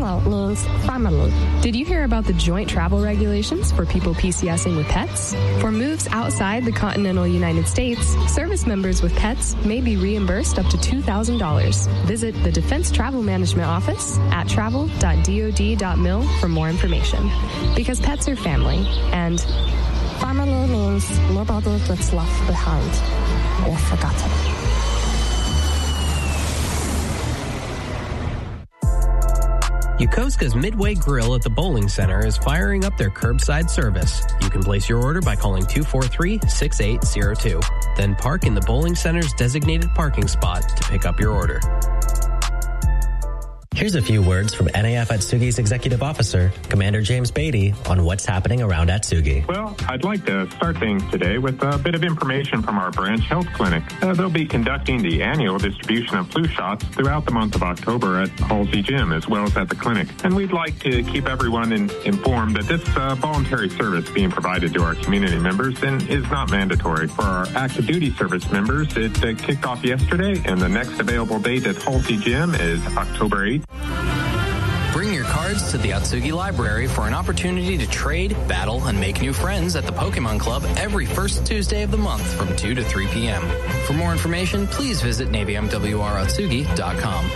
Lobo means family. Did you hear about the joint travel regulations for people PCSing with pets? For moves outside the continental United States, service members with pets may be reimbursed up to $2,000. Visit the Defense Travel Management Office at travel.dod.mil for more information. Because pets are family, and family means nobody gets left behind or forgotten. Yokosuka's Midway Grill at the Bowling Center is firing up their curbside service. You can place your order by calling 243-6802. Then park in the Bowling Center's designated parking spot to pick up your order. Here's a few words from NAF Atsugi's Executive Officer, Commander James Beatty, on what's happening around Atsugi. Well, I'd like to start things today with a bit of information from our branch health clinic. They'll be conducting the annual distribution of flu shots throughout the month of October at Halsey Gym as well as at the clinic. And we'd like to keep everyone informed that this voluntary service being provided to our community members and is not mandatory. For our active duty service members, it kicked off yesterday, and the next available date at Halsey Gym is October 8th. Bring your cards to the Atsugi Library for an opportunity to trade, battle, and make new friends at the Pokemon Club every first Tuesday of the month from 2 to 3 p.m. For more information, please visit NavyMWRAtsugi.com.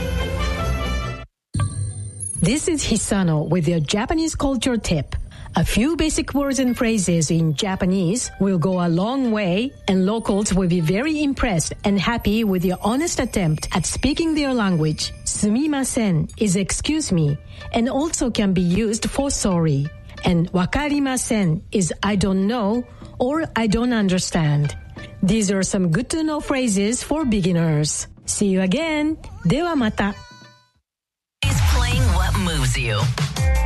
This is Hisano with your Japanese culture tip. A few basic words and phrases in Japanese will go a long way, and locals will be very impressed and happy with your honest attempt at speaking their language. Sumimasen is excuse me, and also can be used for sorry. And wakarimasen is I don't know or I don't understand. These are some good to know phrases for beginners. See you again. ではまた. Is playing what moves you.